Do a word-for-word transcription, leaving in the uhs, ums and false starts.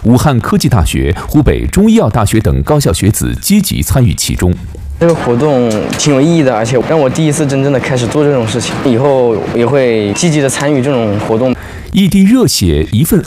武汉科技大学、湖北中医药大学等高校学子积极参与其中。 这个活动挺有意义的，而且让我第一次真正的开始做这种事情，以后也会积极的参与这种活动。 一滴热血，一份